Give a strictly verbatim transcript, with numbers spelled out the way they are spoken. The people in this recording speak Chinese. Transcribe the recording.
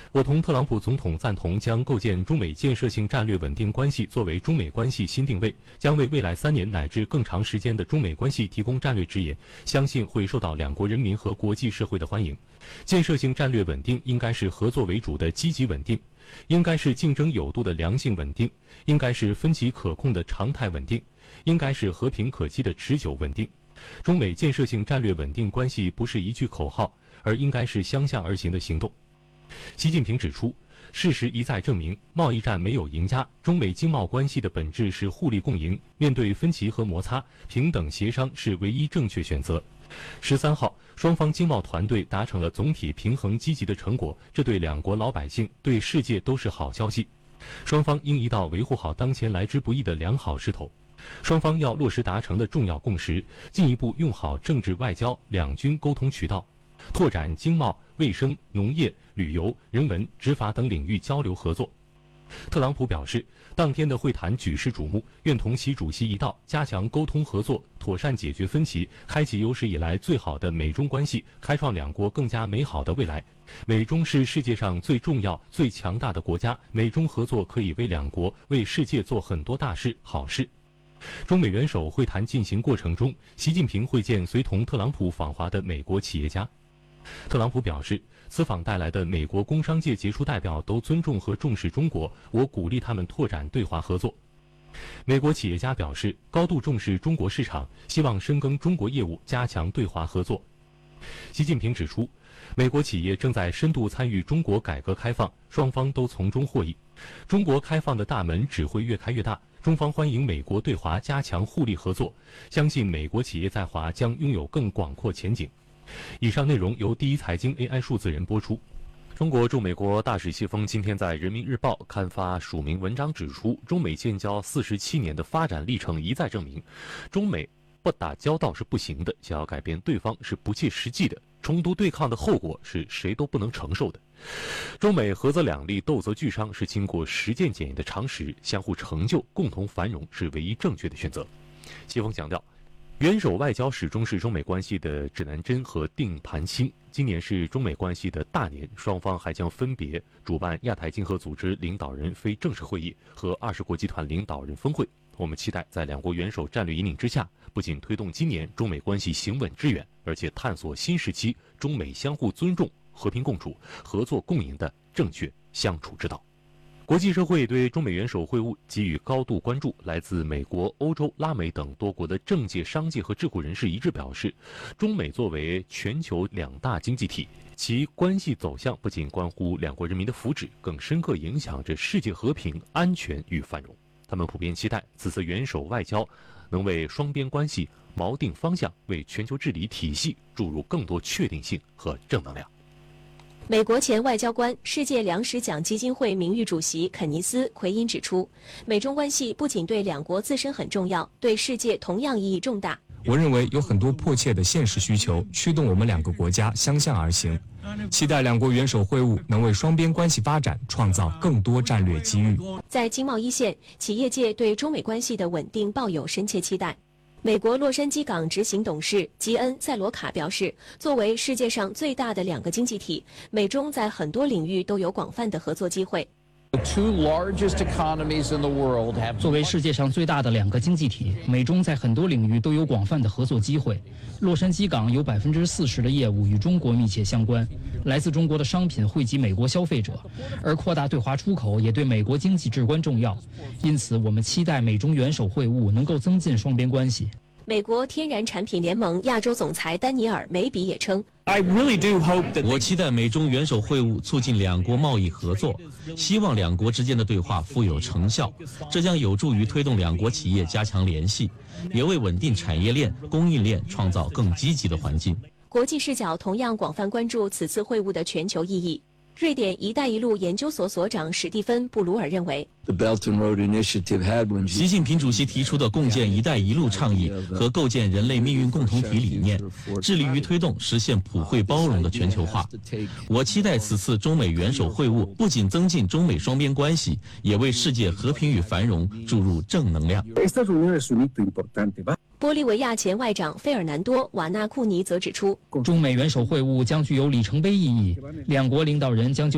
我同特朗普总统赞同将构建中美建设性战略稳定关系作为中美关系新定位，将为未来三年乃至更长时间的中美关系提供战略指引，相信会受到两国人民和国际社会的欢迎。建设性战略稳定应该是合作为主的积极稳定，应该是竞争有度的良性稳定，应该是分歧可控的常态稳定，应该是和平可期的持久稳定。中美建设性战略稳定关系不是一句口号，而应该是相向而行的行动。习近平指出，事实一再证明，贸易战没有赢家，中美经贸关系的本质是互利共赢，面对分歧和摩擦，平等协商是唯一正确选择。十三号，双方经贸团队达成了总体平衡积极的成果，这对两国老百姓、对世界都是好消息。双方应一道维护好当前来之不易的良好势头。双方要落实达成的重要共识，进一步用好政治、外交、两军沟通渠道，拓展经贸、卫生、农业、旅游、人文、执法等领域交流合作。特朗普表示，当天的会谈举世瞩目，愿同习主席一道加强沟通合作，妥善解决分歧，开启有史以来最好的美中关系，开创两国更加美好的未来。美中是世界上最重要、最强大的国家，美中合作可以为两国、为世界做很多大事、好事。中美元首会谈进行过程中，习近平会见随同特朗普访华的美国企业家。特朗普表示，此访带来的美国工商界杰出代表都尊重和重视中国，我鼓励他们拓展对华合作。美国企业家表示，高度重视中国市场，希望深耕中国业务，加强对华合作。习近平指出，美国企业正在深度参与中国改革开放，双方都从中获益。中国开放的大门只会越开越大，中方欢迎美国对华加强互利合作，相信美国企业在华将拥有更广阔前景。以上内容由第一财经 A I 数字人播出。 中国驻美国大使谢锋今天在《人民日报》刊发署名文章，指出，中美建交四十七年的发展历程一再证明，中美不打交道是不行的，想要改变对方是不切实际的，冲突对抗的后果是谁都不能承受的。中美合则两利，斗则俱伤是经过实践检验的常识，相互成就、共同繁荣是唯一正确的选择。谢锋强调，元首外交始终是中美关系的指南针和定盘星。今年是中美关系的大年，双方还将分别主办亚太经合组织领导人非正式会议和二十国集团领导人峰会。我们期待在两国元首战略引领之下，不仅推动今年中美关系行稳致远，而且探索新时期中美相互尊重、和平共处、合作共赢的正确相处之道。国际社会对中美元首会晤给予高度关注，来自美国、欧洲、拉美等多国的政界、商界和智库人士一致表示，中美作为全球两大经济体，其关系走向不仅关乎两国人民的福祉，更深刻影响着世界和平、安全与繁荣。他们普遍期待此次元首外交能为双边关系锚定方向，为全球治理体系注入更多确定性和正能量。 美国前外交官、世界粮食奖基金会名誉主席肯尼斯·奎因指出，美中关系不仅对两国自身很重要，对世界同样意义重大。 我认为有很多迫切的现实需求驱动我们两个国家相向而行，期待两国元首会晤能为双边关系发展创造更多战略机遇。 在经贸一线，企业界对中美关系的稳定抱有深切期待。美国洛杉矶港执行董事吉恩·塞罗卡表示，作为世界上最大的两个经济体，美中在很多领域都有广泛的合作机会。 作为世界上最大的两个经济体，美中在很多领域都有广泛的合作机会。洛杉矶港有百分之四十的业务与中国密切相关，来自中国的商品惠及美国消费者，而扩大对华出口也对美国经济至关重要。因此，我们期待美中元首会晤能够增进双边关系。 美国天然产品联盟亚洲总裁丹尼尔·梅比也称， 我期待美中元首会晤促进两国贸易合作，希望两国之间的对话富有成效，这将有助于推动两国企业加强联系，也为稳定产业链、供应链创造更积极的环境。 国际视角同样广泛关注此次会晤的全球意义。瑞典“一带一路”研究所所长史蒂芬·布鲁尔认为， 习近平主席提出的共建“一带一路”倡议和构建人类命运共同体理念，致力于推动实现普惠包容的全球化。我期待此次中美元首会晤不仅增进中美双边关系，也为世界和平与繁荣注入正能量。 玻利维亚前外长费尔南多·瓦纳库尼则指出， 中美元首会晤将具有里程碑意义，两国领导人将就